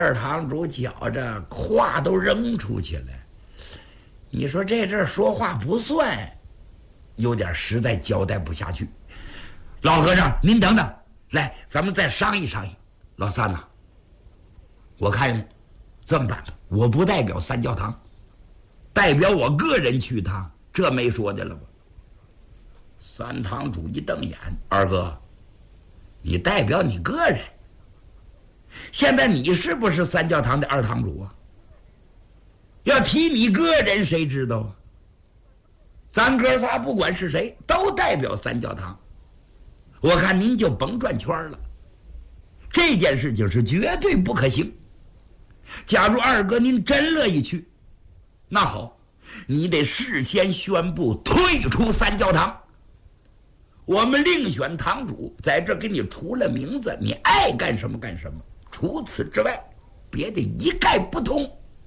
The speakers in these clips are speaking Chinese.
二堂主觉着话都扔出去了，你说这阵说话不算，有点实在交代不下去。老和尚，您等等，来，咱们再商议商议。老三呐，我看这么办吧，我不代表三教堂，代表我个人去一趟，这没说的了吧？三堂主一瞪眼，二哥，你代表你个人。现在你是不是三教堂的二堂主啊？要提你个人，谁知道啊？咱哥仨不管是谁，都代表三教堂。我看您就甭转圈了，这件事情是绝对不可行。假如二哥您真乐意去，那好，你得事先宣布退出三教堂。我们另选堂主，在这给你出了名字，你爱干什么干什么。除此之外，别的一概不通。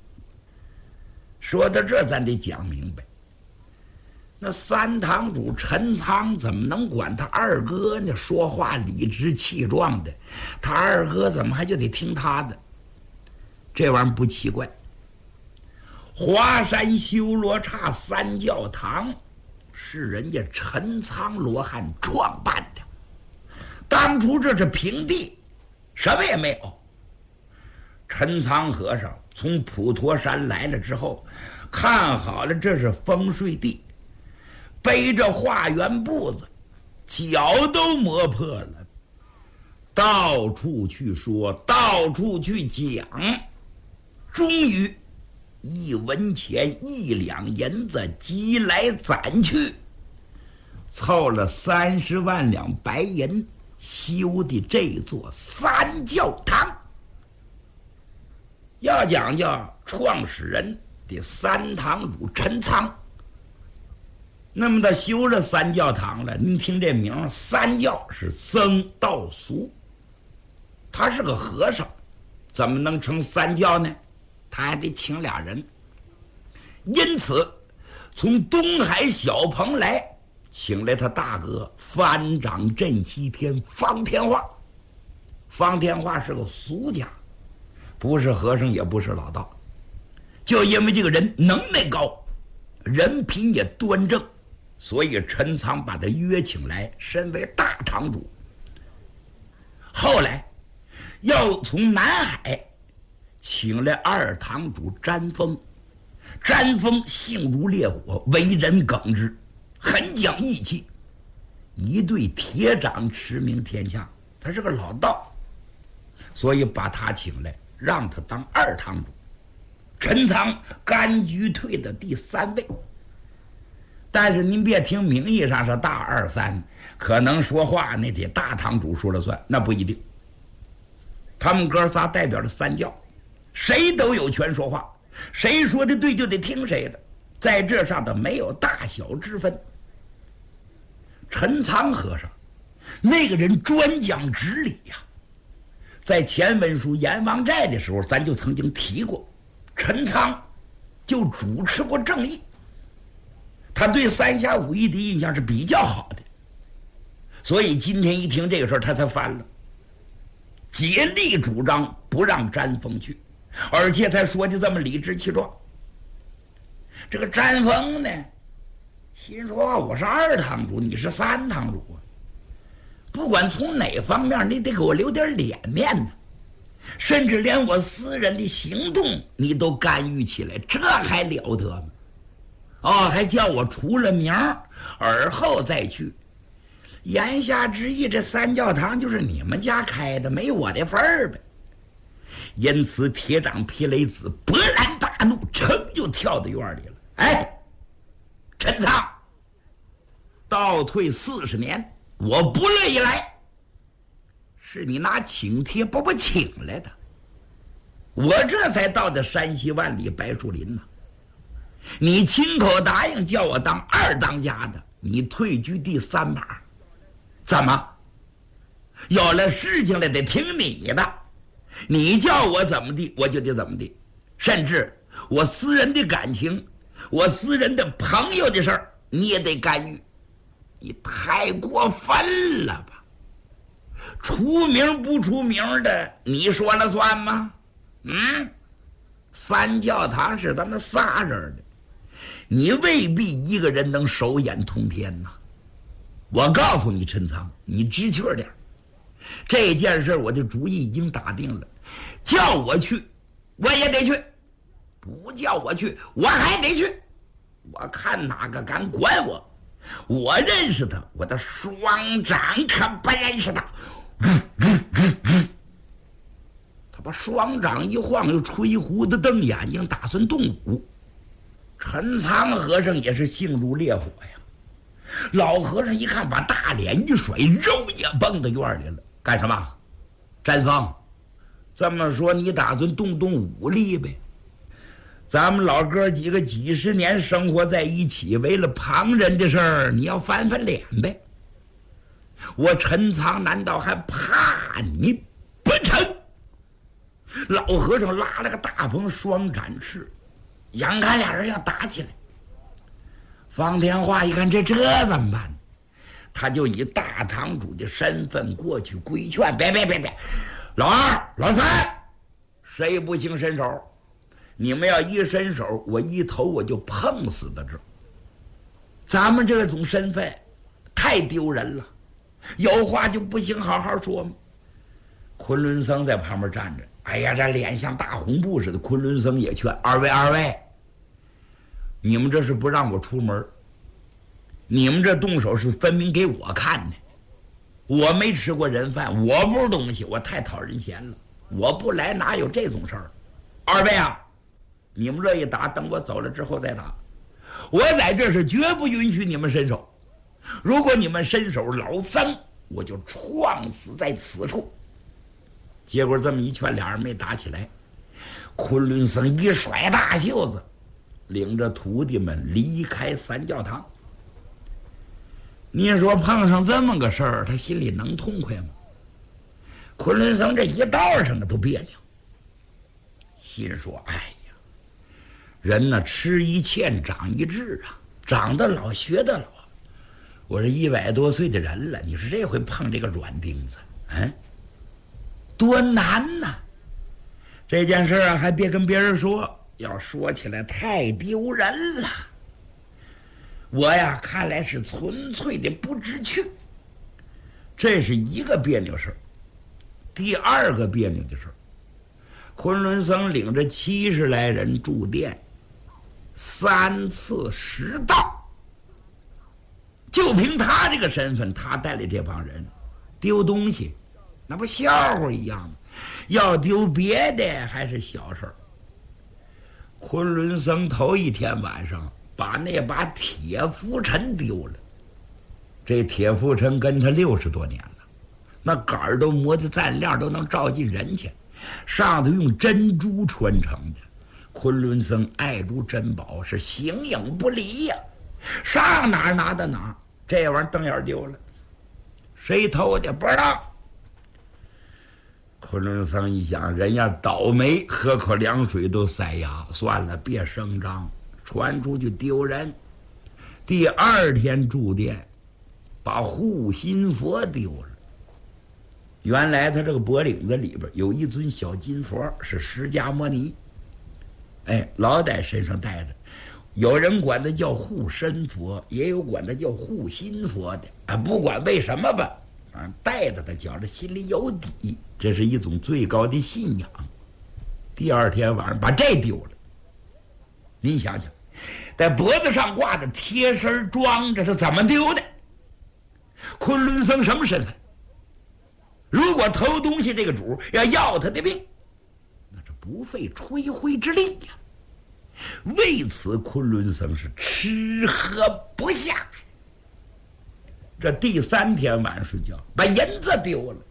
说到这，咱得讲明白。那三堂主陈仓怎么能管他二哥呢？说话理直气壮的，他二哥怎么还就得听他的？这玩意儿不奇怪。华山修罗刹三教堂是人家陈仓罗汉创办的，当初这是平地，什么也没有。陈仓和尚从普陀山来了之后，看好了这是风水地，背着化缘步子，脚都磨破了，到处去说，到处去讲，终于1文钱1两银子集来攒去，凑了30万两白银，修的这座三教堂。要讲究创始人的三堂主陈仓，那么他修了三教堂了，您听这名，三教是僧道俗，他是个和尚，怎么能成三教呢？他还得请俩人，因此从东海小蓬莱请来他大哥翻掌镇西天方天化。方天化是个俗家，不是和尚也不是老道，就因为这个人能耐高，人品也端正，所以陈仓把他约请来，身为大堂主。后来要从南海请来二堂主詹峰，詹峰性如烈火，为人耿直，很讲义气，一对铁掌驰名天下，他是个老道，所以把他请来，让他当二堂主。陈仓甘居退的第3位，但是您别听名义上是大二三，可能说话那得大堂主说了算，那不一定。他们哥仨代表着三教，谁都有权说话，谁说的对就得听谁的，在这上头没有大小之分。陈仓和尚那个人专讲直理呀，在前文书阎王寨的时候，咱就曾经提过，陈仓就主持过正义，他对三峡武艺的印象是比较好的，所以今天一听这个事儿，他才翻了，竭力主张不让詹峰去，而且他说的这么理直气壮。这个詹峰呢，心说我是二堂主，你是三堂主啊，不管从哪方面，你得给我留点脸面呢，甚至连我私人的行动你都干预起来，这还了得吗？哦，还叫我出了名而后再去，言下之意，这三教堂就是你们家开的，没我的份儿呗。因此铁掌皮雷子勃然大怒，噌就跳到院里了。哎，陈仓，倒退40年，我不乐意来，是你拿请帖把我请来的，我这才到的山西万里白树林呢。你亲口答应叫我当二当家的，你退居第3把，怎么有了事情了得听你的，你叫我怎么地我就得怎么地，甚至我私人的感情，我私人的朋友的事儿你也得干预，你太过分了吧？出名不出名的你说了算吗？ 三教堂是咱们仨人的，你未必一个人能手眼通天呐。我告诉你，陈仓，你知趣点，这件事我的主意已经打定了，叫我去我也得去，不叫我去我还得去，我看哪个敢管我。我认识他，我的双掌可不认识他。他把双掌一晃，又吹胡子瞪眼睛，打算动武。陈仓和尚也是性如烈火呀，老和尚一看，把大脸一甩，肉也蹦到院里了。干什么？占风？这么说你打算动武力呗？咱们老哥几个几十年生活在一起，为了旁人的事儿，你要翻脸呗？我陈仓难道还怕你不成？老和尚拉了个大棚，双展翅，眼看俩人要打起来。方天化一看这怎么办？他就以大堂主的身份过去规劝：别，老二、老三，谁不行伸手？你们要一伸手，我一头我就碰死在这儿。咱们这种身份太丢人了，有话就不行好好说吗？昆仑僧在旁边站着，哎呀，这脸像大红布似的。昆仑僧也劝：二位，你们这是不让我出门，你们这动手是分明给我看的。我没吃过人饭，我不是东西，我太讨人嫌了，我不来哪有这种事儿？二位啊，你们乐意打，等我走了之后再打。我在这是绝不允许你们伸手，如果你们伸手，老僧我就撞死在此处。结果这么一劝，俩人没打起来。昆仑僧一甩大袖子，领着徒弟们离开三教堂。你说碰上这么个事儿，他心里能痛快吗？昆仑僧这一道上都别扭，心说：哎呀，人呢吃一堑长一智啊，长得老学得老。我这100多岁的人了，你说这回碰这个软钉子，多难呐！这件事啊，还别跟别人说，要说起来太丢人了。我呀，看来是纯粹的不知趣。这是一个别扭事儿。第二个别扭的事儿，昆仑僧领着70来人住店，3次10道，就凭他这个身份，他带来这帮人丢东西，那不笑话一样吗？要丢别的还是小事儿。昆仑僧头一天晚上把那把铁拂尘丢了，这铁拂尘跟他60多年了，那杆儿都磨的锃亮，都能照进人去，上头用珍珠穿成的。昆仑僧爱如珍宝，是形影不离呀，上哪儿拿到哪儿。这玩意儿瞪眼丢了，谁偷的不知道。昆仑僧一想，人家倒霉，喝口凉水都塞牙，算了，别声张，传出去丢人。第2天住店，把护心佛丢了。原来他这个脖领子里边有一尊小金佛，是释迦摩尼，老在身上带着。有人管他叫护身佛，也有管他叫护心佛的，不管为什么吧，带着他觉着心里有底，这是一种最高的信仰。第2天晚上把这丢了，您想想，在脖子上挂着贴身装着，他怎么丢的？昆仑僧什么身份？如果偷东西这个主要他的命，那这不费吹灰之力呀。为此昆仑僧是吃喝不下。这第3天晚上睡觉，把银子丢了。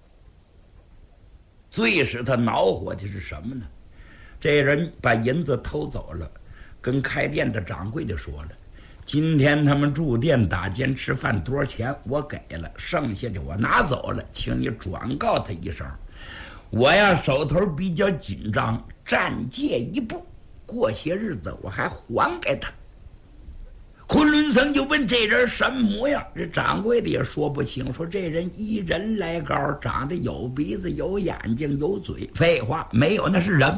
最使他恼火的是什么呢？这人把银子偷走了，跟开店的掌柜的说了，今天他们住店打尖吃饭多少钱我给了，剩下的我拿走了，请你转告他一声，我呀手头比较紧张，暂借一步，过些日子我还还给他。 昆仑僧就问这人什么模样，这掌柜的也说不清，说这人以人来高，长得有鼻子有眼睛有嘴，废话没有，那是人